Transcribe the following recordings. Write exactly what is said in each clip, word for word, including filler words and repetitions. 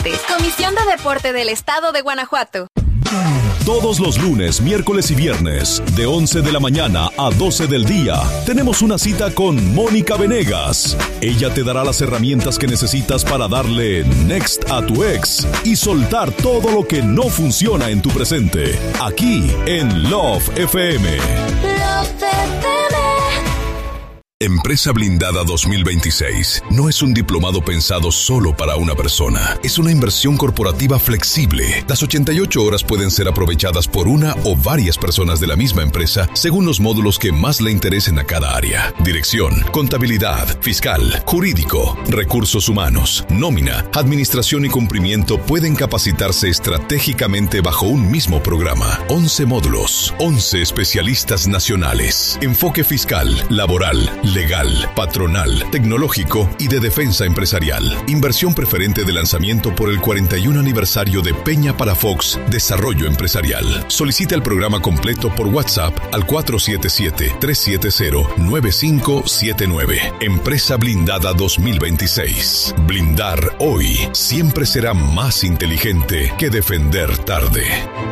Comisión de Deporte del Estado de Guanajuato. Todos los lunes, miércoles y viernes, de once de la mañana a doce del día, tenemos una cita con Mónica Venegas. Ella te dará las herramientas que necesitas para darle next a tu ex y soltar todo lo que no funciona en tu presente. Aquí en Love F M. Love F M. Empresa Blindada dos mil veintiséis no es un diplomado pensado solo para una persona. Es una inversión corporativa flexible. Las ochenta y ocho horas pueden ser aprovechadas por una o varias personas de la misma empresa según los módulos que más le interesen a cada área. Dirección, contabilidad, fiscal, jurídico, recursos humanos, nómina, administración y cumplimiento pueden capacitarse estratégicamente bajo un mismo programa. once módulos, once especialistas nacionales. Enfoque fiscal, laboral, legal, patronal, tecnológico y de defensa empresarial. Inversión preferente de lanzamiento por el cuarenta y un aniversario de Peña Palafox Desarrollo Empresarial. Solicita el programa completo por WhatsApp al cuatro siete siete, tres siete cero, nueve cinco siete nueve. Empresa Blindada dos mil veintiséis. Blindar hoy siempre será más inteligente que defender tarde.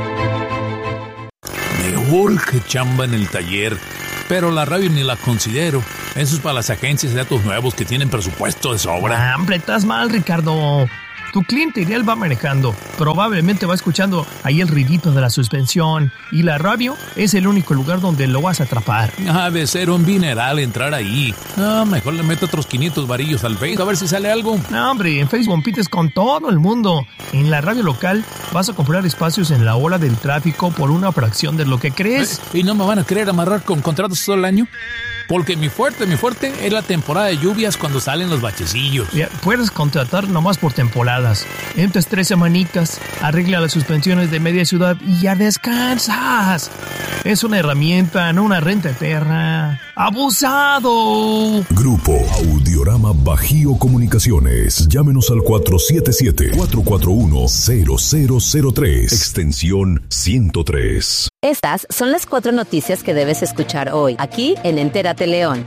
Me urge chamba en el taller, pero la radio ni la considero. Eso es para las agencias de datos nuevos que tienen presupuesto de sobra. Ah, hombre, estás mal, Ricardo. Tu cliente ideal va manejando. Probablemente va escuchando ahí el ruidito de la suspensión. Y la radio es el único lugar donde lo vas a atrapar. Ha de ser un dineral entrar ahí. No, mejor le meto otros quinientos varillos al Facebook a ver si sale algo. No, hombre, en Facebook compites con todo el mundo. En la radio local vas a comprar espacios en la hora del tráfico por una fracción de lo que crees. ¿Y no me van a querer amarrar con contratos todo el año? Porque mi fuerte, mi fuerte es la temporada de lluvias cuando salen los bachecillos. Ya, puedes contratar nomás por temporadas. Entras tres semanitas, arregla las suspensiones de media ciudad y ya descansas. Es una herramienta, no una renta eterna. ¡Abusado! Grupo Audiorama Bajío Comunicaciones. Llámenos al cuatro siete siete, cuatro cuatro uno, cero cero cero tres, extensión ciento tres. Estas son las cuatro noticias que debes escuchar hoy, aquí en Entérate León.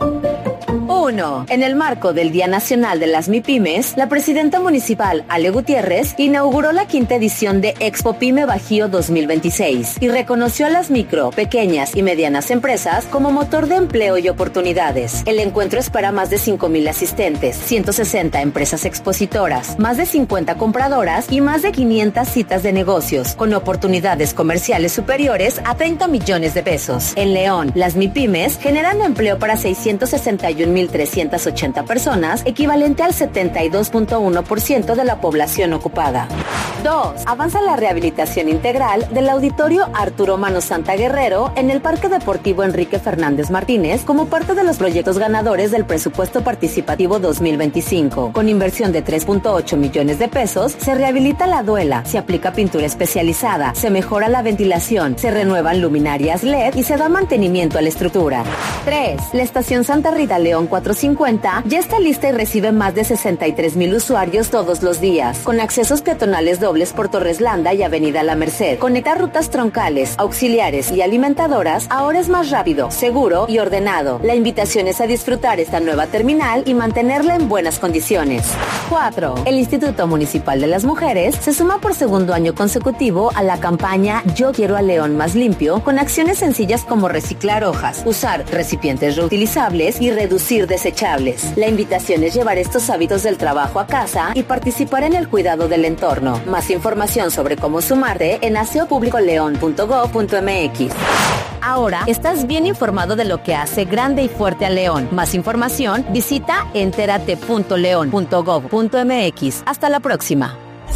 uno. En el marco del Día Nacional de las MIPYMES, la presidenta municipal, Ale Gutiérrez, inauguró la quinta edición de Expo Pyme Bajío dos mil veintiséis y reconoció a las micro, pequeñas y medianas empresas como motor de empleo y oportunidades. El encuentro espera más de cinco mil asistentes, ciento sesenta empresas expositoras, más de cincuenta compradoras y más de quinientas citas de negocios, con oportunidades comerciales superiores a treinta millones de pesos. En León, las MIPYMES generan empleo para seiscientos sesenta y un mil trescientas ochenta personas, equivalente al setenta y dos punto uno por ciento de la población ocupada. dos. Avanza la rehabilitación integral del Auditorio Arturo Mano Santa Guerrero en el Parque Deportivo Enrique Fernández Martínez como parte de los proyectos ganadores del Presupuesto Participativo dos mil veinticinco. Con inversión de tres punto ocho millones de pesos, se rehabilita la duela, se aplica pintura especializada, se mejora la ventilación, se renuevan luminarias L E D y se da mantenimiento a la estructura. tres. La estación Santa Rita León cuatrocientos cincuenta ya está lista y recibe más de sesenta y tres mil usuarios todos los días, con accesos peatonales dobles por Torres Landa y Avenida La Merced. Conectar rutas troncales, auxiliares y alimentadoras ahora es más rápido, seguro y ordenado. La invitación es a disfrutar esta nueva terminal y mantenerla en buenas condiciones. cuatro. El Instituto Municipal de las Mujeres se suma por segundo año consecutivo a la campaña Yo Quiero a León Más Limpio, con acciones sencillas como reciclar hojas, usar recipientes reutilizables y reducir desechables. La invitación es llevar estos hábitos del trabajo a casa y participar en el cuidado del entorno. Más información sobre cómo sumarte en aseo público león punto gob punto m x. Ahora estás bien informado de lo que hace grande y fuerte a León. Más información, visita entérate punto león punto gob punto m x. Hasta la próxima.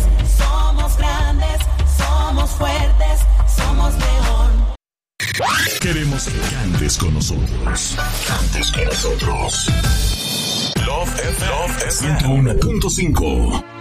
Somos grandes, somos fuertes, somos León. Queremos que cantes con nosotros. Cantes con nosotros. Love F M ciento uno punto cinco.